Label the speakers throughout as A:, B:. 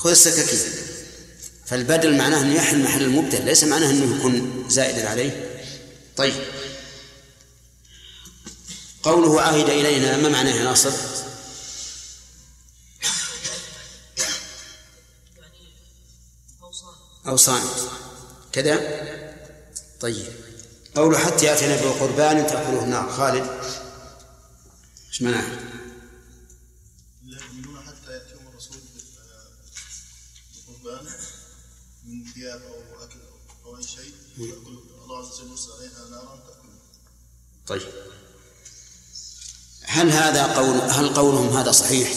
A: خذ السكاكين. فالبدل معناه أنه يحل محل المبدل، ليس معناه أنه يكون زائدا عليه. طيب، قوله عهد إلينا ما معناه يا ناصر؟ أوصانا كذا. طيب، قوله حتى يأتينا بقربان تأكله النار. خالد ايش معناه؟
B: يؤمنون حتى يأتيهم الرسول بقربان من ثياب أو أكل أو أي شيء يقول الله عز وجل يرسل عليها نارا تأكله.
A: طيب، هل قولهم هذا صحيح؟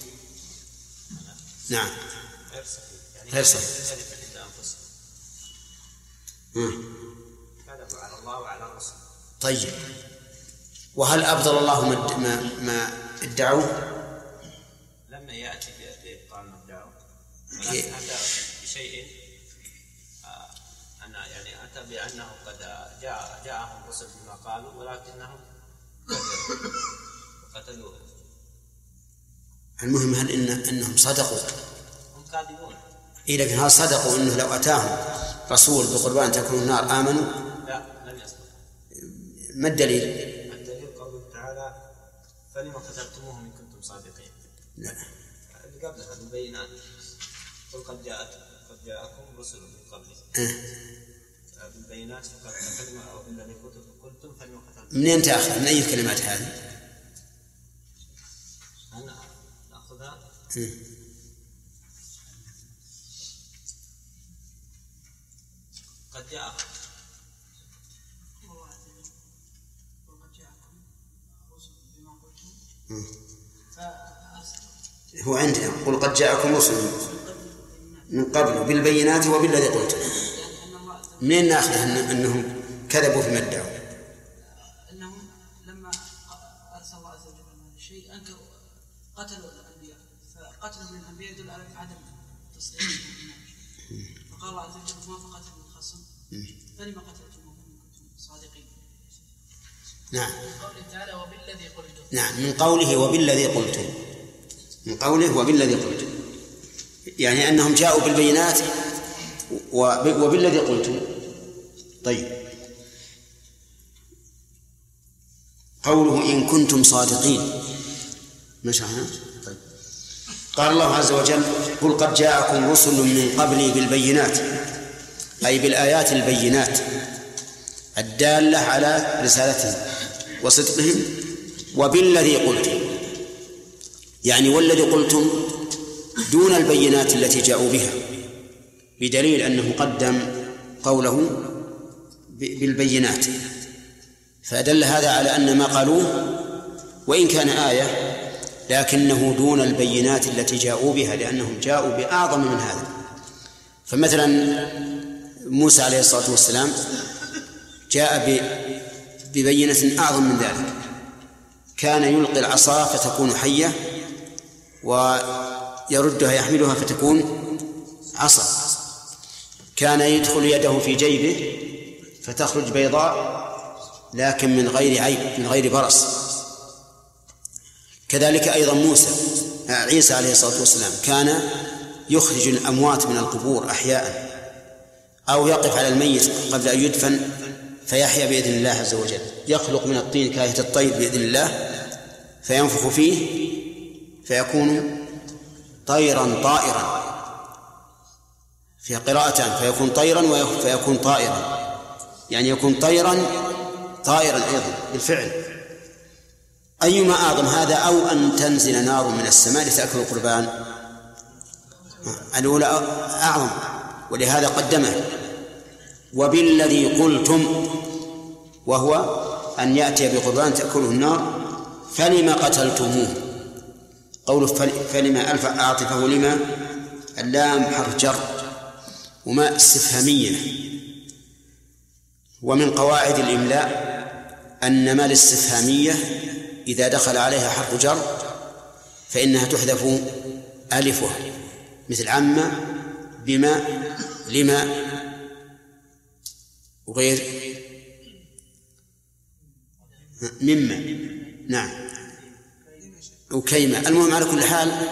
A: نعم غير صحيح.
C: كذبوا على الله وعلى الرسول.
A: طيب، وهل أبطل الله ما ادعوه؟
C: لما يأتي بإبطال ما ادعوه، ولكن أتى بشيء يعني أتى بأنه قد جاءهم الرسل بما قالوا ولكنهم قتلوه.
A: المهم هل أنهم صدقوا؟
C: هم كاذبون.
A: لكن هل صدقوا أنه لو أتاهم رسول بقربان تكون النار آمنوا؟
C: لا، لم يصدقوا.
A: ما الدليل؟
C: الدليل قوله تعالى فلما قتلتموهم إن كنتم صادقين.
A: لا،
C: اللي قبلها البينات قل قد جاءكم رسل من قبل بالبينات فقد كلمة أو بالذي قلتم فلما قتلتم.
A: منين تأخذ؟ من أي كلمات هذه؟
C: أنا نأخذها قد جاء
A: هو عندنا قل قد جاءكم رسل من قبل بالبينات وبالذي قلتم. منين نأخذ أنهم كذبوا فيما ادعوا؟
D: أنهم لما أرسل الله عز وجل الشيء أنكروا قتلوا الأنبياء، فقتلوا من الأنبياء يدل على عدم تصديقهم. فقال الله عز وجل ما فقتلوا من خصم فلما قتلتموهم إن كنتم صادقين.
A: نعم.
D: من قوله تعالى وبالذي قلتم.
A: نعم، من قوله وبالذي قلتم، من قوله وبالذي قلتم، يعني أنهم جاءوا بالبينات وبالذي قلتم. طيب، قوله إن كنتم صادقين ما شرحنا؟ طيب، قال الله عز وجل قل قد جاءكم رسل من قبلي بالبينات، أي بالآيات البينات الدالة على رسالتهم وصدقهم، وبالذي قلتم، يعني والذي قلتم دون البينات التي جاءوا بها، بدليل أنه قدم قوله بالبينات، فدل هذا على أن ما قالوه وإن كان آية لكنه دون البينات التي جاءوا بها، لأنهم جاءوا بأعظم من هذا. فمثلا موسى عليه الصلاة والسلام جاء ببينة أعظم من ذلك، كان يلقي العصا فتكون حية ويردها يحملها فتكون عصا، كان يدخل يده في جيبه فتخرج بيضاء لكن من غير عيب، من غير برص. كذلك أيضا عيسى عليه الصلاة والسلام كان يخرج الأموات من القبور أحياء، أو يقف على الميت قبل أن يدفن فيحيا بإذن الله عز وجل، يخلق من الطين كاهية الطير بإذن الله فينفخ فيه فيكون طيرا طائرا، في قراءتان فيكون طيرا ويكون طائرا، يعني يكون طائرا أيضا بالفعل. أيما أعظم هذا أو أن تنزل نار من السماء لتأكل القربان؟ الأولى أعظم، ولهذا قدمه. وبالذي قلتم وهو أن يأتي بقربان تأكله النار فلما قتلتموه. قوله فلما ألف عاطفه لما، اللام حرف جر وما استفهامية. ومن قواعد الإملاء أن ما الاستفهامية إذا دخل عليها حرف جر فإنها تحذف ألفها، مثل عما، بما، لما وغير مما. نعم، وكيما. المهم على كل حال